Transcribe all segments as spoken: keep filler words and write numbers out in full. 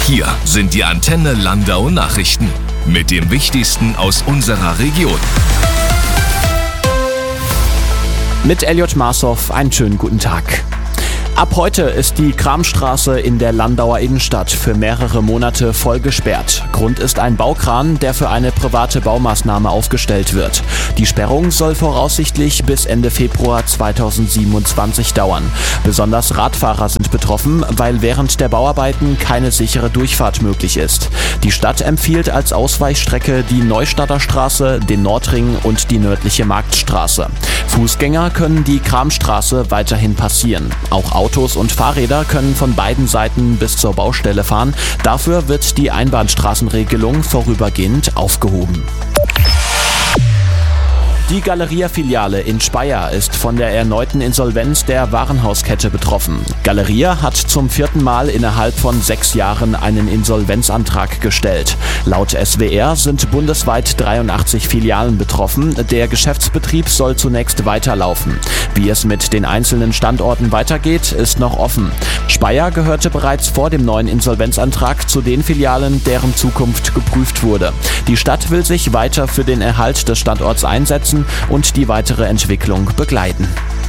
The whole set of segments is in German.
Hier sind die Antenne Landau Nachrichten mit dem Wichtigsten aus unserer Region. Mit Elliot Marshoff, einen schönen guten Tag. Ab heute ist die Kramstraße in der Landauer Innenstadt für mehrere Monate voll gesperrt. Grund ist ein Baukran, der für eine private Baumaßnahme aufgestellt wird. Die Sperrung soll voraussichtlich bis Ende Februar zweitausendsiebenundzwanzig dauern. Besonders Radfahrer sind betroffen, weil während der Bauarbeiten keine sichere Durchfahrt möglich ist. Die Stadt empfiehlt als Ausweichstrecke die Neustadter Straße, den Nordring und die nördliche Marktstraße. Fußgänger können die Kramstraße weiterhin passieren. Auch Autos und Fahrräder können von beiden Seiten bis zur Baustelle fahren. Dafür wird die Einbahnstraßenregelung vorübergehend aufgehoben. Die Galeria-Filiale in Speyer ist von der erneuten Insolvenz der Warenhauskette betroffen. Galeria hat zum vierten Mal innerhalb von sechs Jahren einen Insolvenzantrag gestellt. Laut S W R sind bundesweit dreiundachtzig Filialen betroffen. Der Geschäftsbetrieb soll zunächst weiterlaufen. Wie es mit den einzelnen Standorten weitergeht, ist noch offen. Speyer gehörte bereits vor dem neuen Insolvenzantrag zu den Filialen, deren Zukunft geprüft wurde. Die Stadt will sich weiter für den Erhalt des Standorts einsetzen und die weitere Entwicklung begleiten.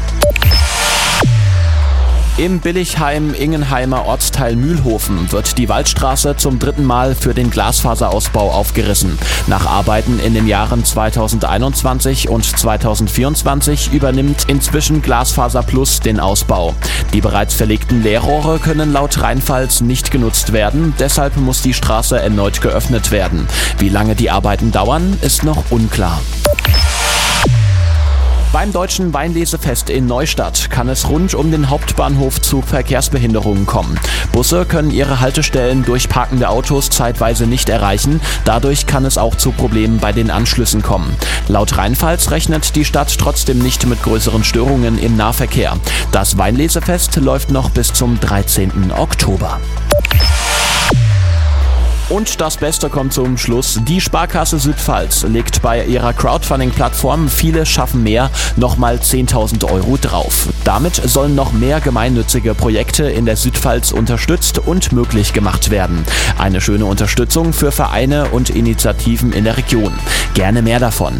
Im Billigheim-Ingenheimer Ortsteil Mühlhofen wird die Waldstraße zum dritten Mal für den Glasfaserausbau aufgerissen. Nach Arbeiten in den Jahren zweitausendeinundzwanzig und zweitausendvierundzwanzig übernimmt inzwischen Glasfaser Plus den Ausbau. Die bereits verlegten Leerrohre können laut Rheinpfalz nicht genutzt werden, deshalb muss die Straße erneut geöffnet werden. Wie lange die Arbeiten dauern, ist noch unklar. Beim Deutschen Weinlesefest in Neustadt kann es rund um den Hauptbahnhof zu Verkehrsbehinderungen kommen. Busse können ihre Haltestellen durch parkende Autos zeitweise nicht erreichen. Dadurch kann es auch zu Problemen bei den Anschlüssen kommen. Laut Rheinpfalz rechnet die Stadt trotzdem nicht mit größeren Störungen im Nahverkehr. Das Weinlesefest läuft noch bis zum dreizehnten Oktober. Und das Beste kommt zum Schluss. Die Sparkasse Südpfalz legt bei ihrer Crowdfunding-Plattform Viele schaffen mehr nochmal zehntausend Euro drauf. Damit sollen noch mehr gemeinnützige Projekte in der Südpfalz unterstützt und möglich gemacht werden. Eine schöne Unterstützung für Vereine und Initiativen in der Region. Gerne mehr davon.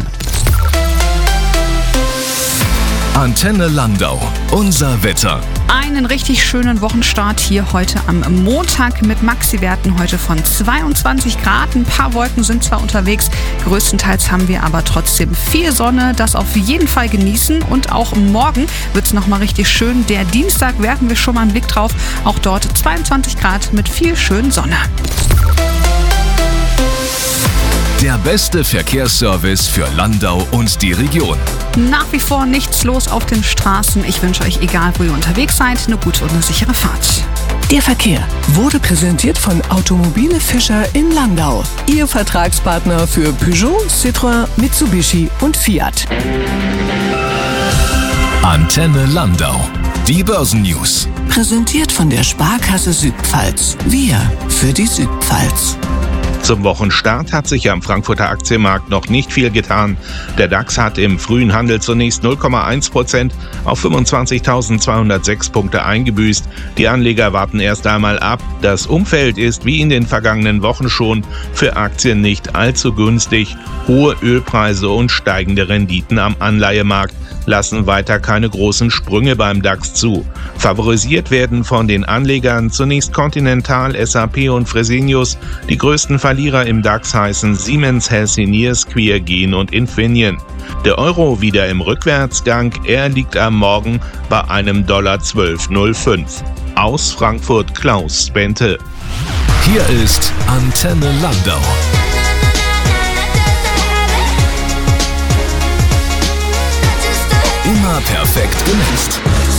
Antenne Landau, unser Wetter. Einen richtig schönen Wochenstart hier heute am Montag mit Maxi-Werten heute von zweiundzwanzig Grad. Ein paar Wolken sind zwar unterwegs, größtenteils haben wir aber trotzdem viel Sonne. Das auf jeden Fall genießen und auch morgen wird es nochmal richtig schön. Der Dienstag werfen wir schon mal einen Blick drauf. Auch dort zweiundzwanzig Grad mit viel schön Sonne. Der beste Verkehrsservice für Landau und die Region. Nach wie vor nichts los auf den Straßen. Ich wünsche euch, egal wo ihr unterwegs seid, eine gute und eine sichere Fahrt. Der Verkehr wurde präsentiert von Automobile Fischer in Landau. Ihr Vertragspartner für Peugeot, Citroën, Mitsubishi und Fiat. Antenne Landau. Die Börsennews. Präsentiert von der Sparkasse Südpfalz. Wir für die Südpfalz. Zum Wochenstart hat sich am Frankfurter Aktienmarkt noch nicht viel getan. Der DAX hat im frühen Handel zunächst null Komma eins Prozent auf fünfundzwanzigtausendzweihundertsechs Punkte eingebüßt. Die Anleger warten erst einmal ab. Das Umfeld ist wie in den vergangenen Wochen schon für Aktien nicht allzu günstig. Hohe Ölpreise und steigende Renditen am Anleihemarkt lassen weiter keine großen Sprünge beim DAX zu. Favorisiert werden von den Anlegern zunächst Continental, S A P und Fresenius. Die größten Verlierer im DAX heißen Siemens, Healthineers, Queergen und Infineon. Der Euro wieder im Rückwärtsgang, er liegt am Morgen bei einem Dollar zwölf Komma null fünf. Aus Frankfurt Klaus Bente. Hier ist Antenne Landau. Immer perfekt gemixt.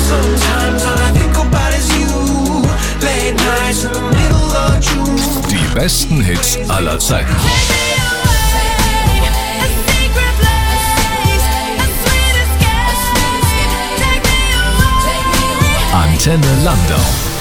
Die besten Hits aller Zeiten. Antenne Landau.